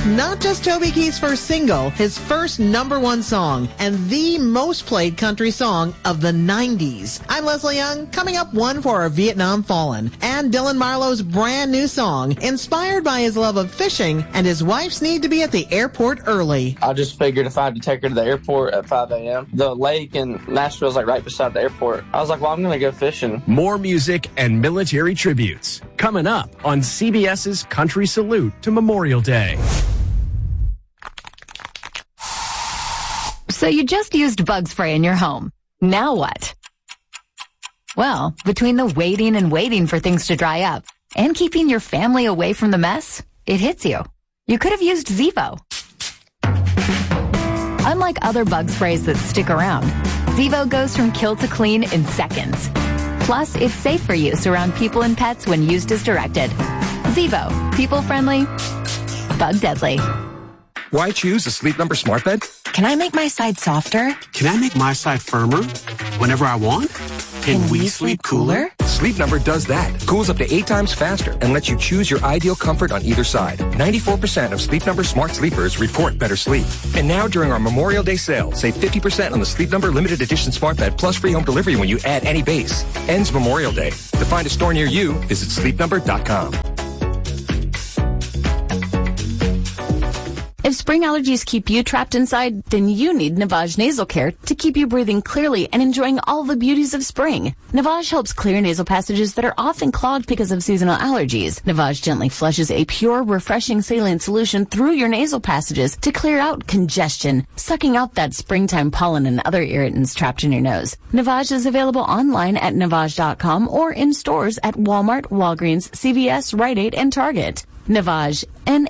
not just Toby Keith's first single, his first #1 song, and the most played country song of the 90s. I'm Leslie Young. Coming up, one for our Vietnam fallen, and Dylan Marlowe's brand new song, inspired by his love of fishing and his wife's need to be at the airport early. I just figured if I had to take her to the airport at 5 a.m., the lake in Nashville's like right beside the airport. I was like, well, I'm going to go fishing. More music and military tributes coming up on CBS's Country Salute to Memorial Day. So you just used bug spray in your home. Now what? Well, between the waiting and waiting for things to dry up and keeping your family away from the mess, it hits you. You could have used Zevo. Unlike other bug sprays that stick around, Zevo goes from kill to clean in seconds. Plus, it's safe for use around people and pets when used as directed. Zevo. People-friendly, bug-deadly. Why choose a Sleep Number smart bed? Can I make my side softer? Can I make my side firmer whenever I want? Can we sleep cooler? Sleep Number does that. Cools up to 8 times faster and lets you choose your ideal comfort on either side. 94% of Sleep Number smart sleepers report better sleep. And now during our Memorial Day sale, save 50% on the Sleep Number limited edition smart bed plus free home delivery when you add any base. Ends Memorial Day. To find a store near you, visit sleepnumber.com. If spring allergies keep you trapped inside, then you need Navage Nasal Care to keep you breathing clearly and enjoying all the beauties of spring. Navage helps clear nasal passages that are often clogged because of seasonal allergies. Navage gently flushes a pure, refreshing saline solution through your nasal passages to clear out congestion, sucking out that springtime pollen and other irritants trapped in your nose. Navage is available online at Navage.com or in stores at Walmart, Walgreens, CVS, Rite Aid, and Target. Navage,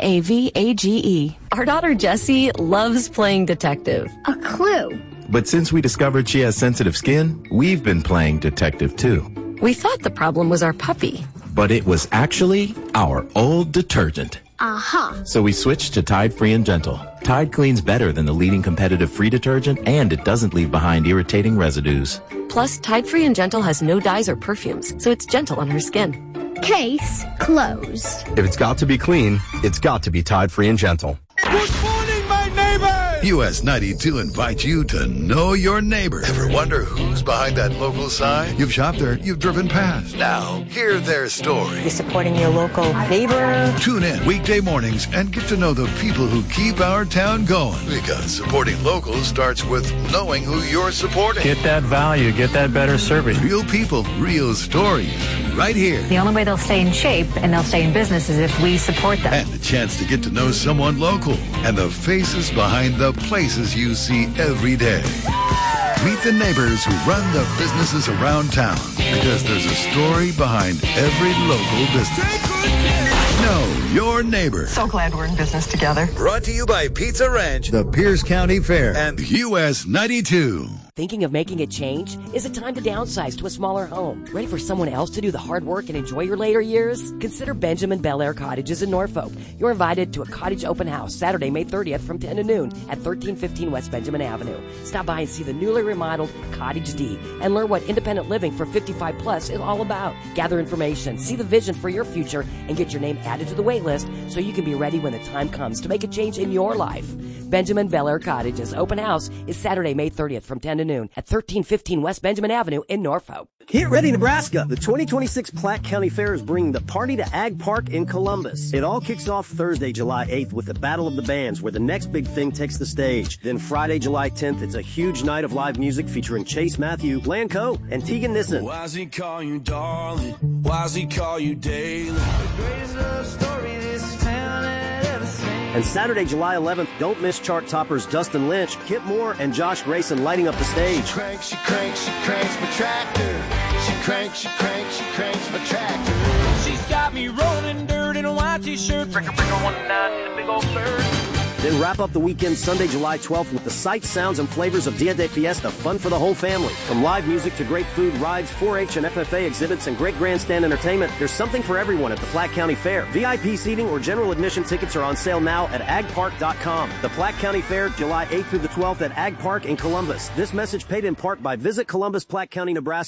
Navage. Our daughter Jessie loves playing detective. A clue. But since we discovered she has sensitive skin, we've been playing detective too. We thought the problem was our puppy. But it was actually our old detergent. Aha. So we switched to Tide Free and Gentle. Tide cleans better than the leading competitive free detergent, and it doesn't leave behind irritating residues. Plus, Tide Free and Gentle has no dyes or perfumes, so it's gentle on her skin. Case closed. If it's got to be clean, it's got to be Tide Free and Gentle. Good morning, my neighbor! US 92 invites you to know your neighbor. Ever wonder who's behind that local sign? You've shopped there, you've driven past. Now, hear their story. You're supporting your local neighbor. Tune in weekday mornings and get to know the people who keep our town going. Because supporting locals starts with knowing who you're supporting. Get that value, get that better service. Real people, real stories. Right here. The only way they'll stay in shape and they'll stay in business is if we support them. And the chance to get to know someone local and the faces behind the places you see every day. Meet the neighbors who run the businesses around town, because there's a story behind every local business. Know your neighbor. So glad we're in business together. Brought to you by Pizza Ranch, the Pierce County Fair, and US 92. Thinking of making a change? Is it time to downsize to a smaller home? Ready for someone else to do the hard work and enjoy your later years? Consider Benjamin Bel Air Cottages in Norfolk. You're invited to a cottage open house Saturday, May 30th from 10 to noon at 1315 West Benjamin Avenue. Stop by and see the newly remodeled Cottage D and learn what independent living for 55 plus is all about. Gather information, see the vision for your future, and get your name added to the wait list so you can be ready when the time comes to make a change in your life. Benjamin Bel Air Cottages open house is Saturday, May 30th from 10 to noon at 1315 West Benjamin Avenue in Norfolk. Get ready, Nebraska! The 2026 Platte County Fair is bringing the party to Ag Park in Columbus. It all kicks off Thursday, July 8th with the Battle of the Bands, where the next big thing takes the stage. Then Friday, July 10th, it's a huge night of live music featuring Chase Matthew, Lanco, and Tegan Nissen. Why's he call you darling? Why's he call you daily? And Saturday, July 11th, don't miss chart toppers Dustin Lynch, Kip Moore, and Josh Grayson lighting up the stage. She cranks my tractor. She cranks my tractor. She's got me rolling dirt in a white t-shirt. Breaker 19, the big old bird. Then wrap up the weekend Sunday, July 12th with the sights, sounds, and flavors of Dia de Fiesta, fun for the whole family. From live music to great food, rides, 4-H and FFA exhibits, and great grandstand entertainment, there's something for everyone at the Platte County Fair. VIP seating or general admission tickets are on sale now at agpark.com. The Platte County Fair, July 8th through the 12th at Ag Park in Columbus. This message paid in part by Visit Columbus, Platte County, Nebraska.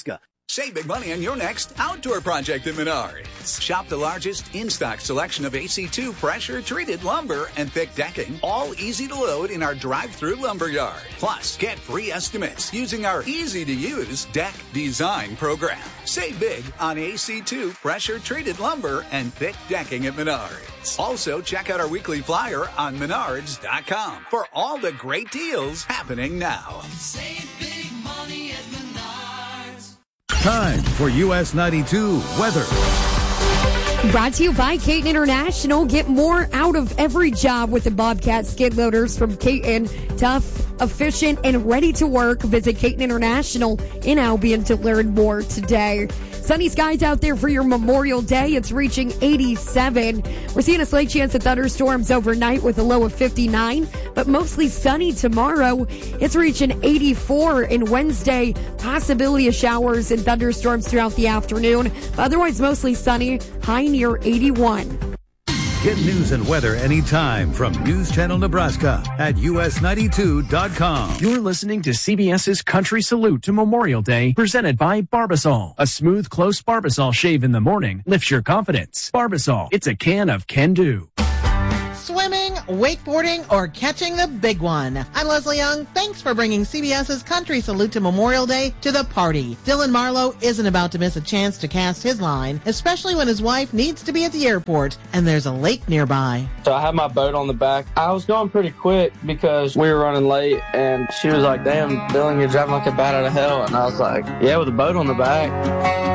Save big money on your next outdoor project at Menards. Shop the largest in-stock selection of AC2 pressure-treated lumber and thick decking, all easy to load in our drive-through lumber yard. Plus, get free estimates using our easy-to-use deck design program. Save big on AC2 pressure-treated lumber and thick decking at Menards. Also, check out our weekly flyer on Menards.com for all the great deals happening now. Save big money at Menards. Time for US 92 weather. Brought to you by Caton International. Get more out of every job with the Bobcat skid loaders from Caton. Tough, efficient, and ready to work. Visit Caton International in Albion to learn more today. Sunny skies out there for your Memorial Day. It's reaching 87. We're seeing a slight chance of thunderstorms overnight with a low of 59, but mostly sunny tomorrow. It's reaching 84. And Wednesday, possibility of showers and thunderstorms throughout the afternoon. But otherwise, mostly sunny, high near 81. Get news and weather anytime from News Channel Nebraska at us92.com. You're listening to CBS's Country Salute to Memorial Day, presented by Barbasol. A smooth, close Barbasol shave in the morning lifts your confidence. Barbasol, it's a can of can-do. Swimming, wakeboarding, or catching the big one. I'm Leslie Young. Thanks for bringing CBS's Country Salute to Memorial Day to the party. Dylan Marlowe isn't about to miss a chance to cast his line, especially when his wife needs to be at the airport and there's a lake nearby. So I had my boat on the back. I was going pretty quick because we were running late, and she was like, damn, Dylan, you're driving like a bat out of hell. And I was like, yeah, with a boat on the back.